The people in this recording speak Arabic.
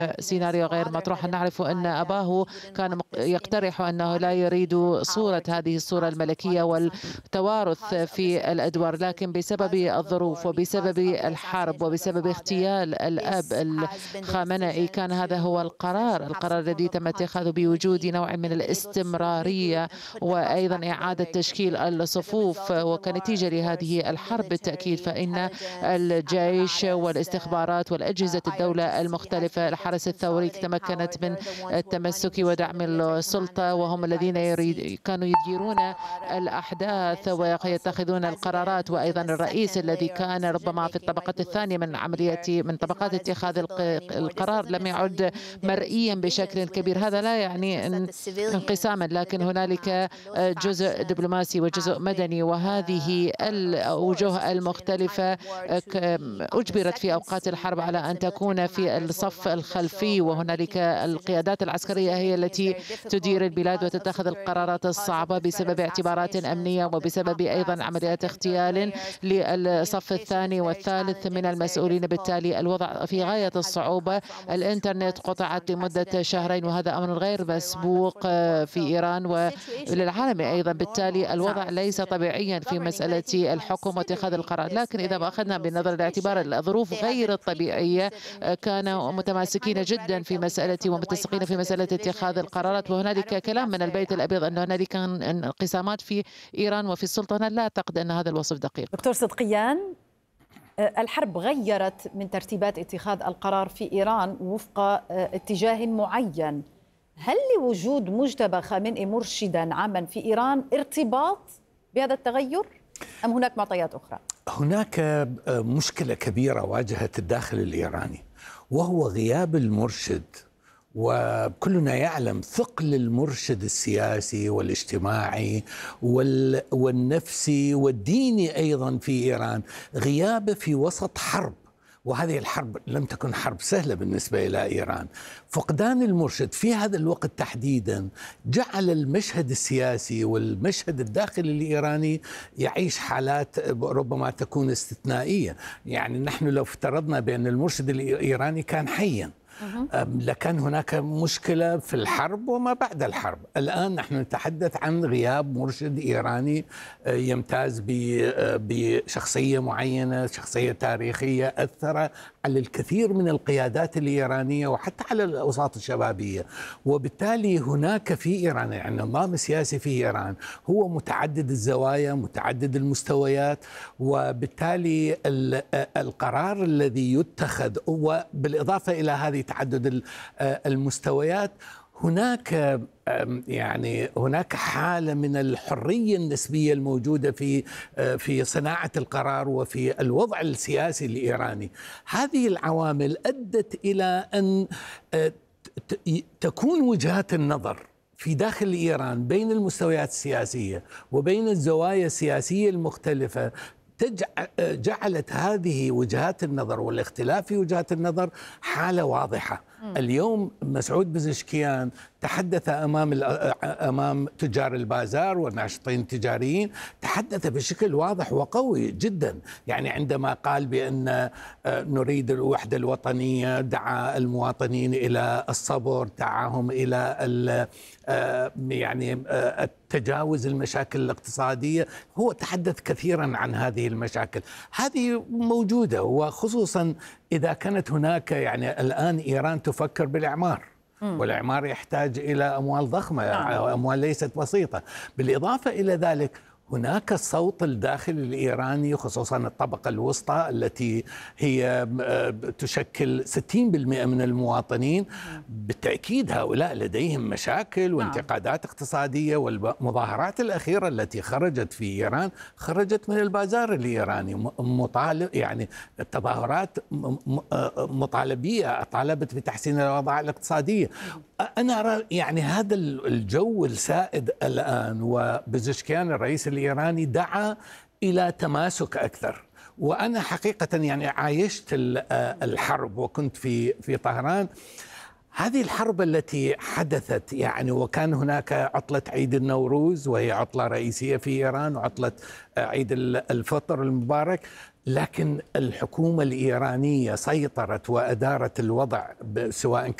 سيناريو غير مطروح. نعرف أن أباه كان يقترح أنه لا يريد هذه الصورة الملكية والتوارث في الأدوار، لكن بسبب الظروف وبسبب الحرب وبسبب اغتيال الأب الخامنئي كان هذا هو القرار الذي تم اتخاذه بوجود نوع من الاستمرارية وأيضا إعادة تشكيل الصفوف. وكنتيجة لهذه الحرب بالتأكيد فإن الجيش والاستخبارات والأجهزة الدولة المختلفة الحرس الثوري تمكنت من التمسك ودعم السلطة، وهم الذين كانوا يديرون الأحداث ويتخذون القرارات. وأيضا الرئيس الذي كان ربما في الطبقة الثانية من طبقات اتخاذ القرار لم يعد مرئيا بشكل كبير. هذا لا يعني انقساما، لكن هنالك جزء دبلوماسي وجزء مدني، وهذه الوجوه المختلفة أجبرت في أوقات الحرب على أن تكون في الصف الخلفي، وهنالك القيادات العسكرية هي التي تدير البلاد وتتخذ القرارات الصعبة بسبب اعتبارات أمنية وبسبب أيضا عمليات اغتيال للصف الثاني والثالث من المسؤولين. بالتالي الوضع في غاية الصعوبة. الإنترنت قطعت لمدة شهرين وهذا أمر غير مسبوق في إيران وللعالم أيضا. بالتالي الوضع ليس طبيعيا في مسألة الحكم واتخاذ القرار. لكن إذا ما أخذنا بنظر الاعتبار الظروف غير الطبيعية كانوا متماسكين جدا في مسألة ومتسقين في مسألة اتخاذ القرارات. وهنالك كلام من البيت الأبيض أن هنالك انقسامات في إيران وفي السلطة. أنا لا أعتقد أن هذا الوصف دقيق. دكتور صدقيان، الحرب غيرت من ترتيبات اتخاذ القرار في إيران وفق اتجاه معين. هل لوجود مجتبى خامنئي مرشدا عاما في إيران ارتباط بهذا التغير أم هناك معطيات أخرى؟ هناك مشكلة كبيرة واجهت الداخل الإيراني وهو غياب المرشد. وكلنا يعلم ثقل المرشد السياسي والاجتماعي والنفسي والديني أيضا في إيران، غيابه في وسط حرب، وهذه الحرب لم تكن حرب سهلة بالنسبة إلى إيران. فقدان المرشد في هذا الوقت تحديدا جعل المشهد السياسي والمشهد الداخلي الإيراني يعيش حالات ربما تكون استثنائية. يعني نحن لو افترضنا بأن المرشد الإيراني كان حيا لكان هناك مشكلة في الحرب وما بعد الحرب. الآن نحن نتحدث عن غياب مرشد إيراني يمتاز بشخصية معينة، شخصية تاريخية أثر على الكثير من القيادات الإيرانية وحتى على الأوساط الشبابية. وبالتالي هناك في إيران يعني النظام السياسي في إيران هو متعدد الزوايا متعدد المستويات، وبالتالي القرار الذي يتخذ وبالإضافة إلى هذه تعدد المستويات هناك حالة من الحرية النسبية الموجودة في صناعة القرار وفي الوضع السياسي الإيراني. هذه العوامل أدت إلى أن تكون وجهات النظر في داخل إيران بين المستويات السياسية وبين الزوايا السياسية المختلفة جعلت هذه وجهات النظر والاختلاف في وجهات النظر حالة واضحة. اليوم مسعود بزشكيان تحدث أمام تجار البازار والناشطين التجاريين، تحدث بشكل واضح وقوي جدا. يعني عندما قال بأن نريد الوحدة الوطنية، دعا المواطنين إلى الصبر، دعاهم إلى تجاوز المشاكل الاقتصادية. هو تحدث كثيرا عن هذه المشاكل، هذه موجودة، وخصوصا إذا كانت هناك الآن إيران تفكر بالإعمار، والإعمار يحتاج إلى أموال ضخمة، أموال ليست بسيطة. بالإضافة إلى ذلك هناك الصوت الداخلي الإيراني خصوصا الطبقة الوسطى التي هي تشكل 60% من المواطنين. بالتأكيد هؤلاء لديهم مشاكل وانتقادات اقتصادية، والمظاهرات الأخيرة التي خرجت في إيران خرجت من البازار الإيراني، التظاهرات مطالبية طالبت بتحسين الوضع الاقتصادي. أنا أرى هذا الجو السائد الآن، وبزشكيان الرئيس الإيراني دعا إلى تماسك أكثر. وأنا حقيقة عايشت الحرب وكنت في طهران. هذه الحرب التي حدثت يعني، وكان هناك عطلة عيد النوروز وهي عطلة رئيسية في إيران، وعطلة عيد الفطر المبارك، لكن الحكومة الإيرانية سيطرت وأدارت الوضع سواء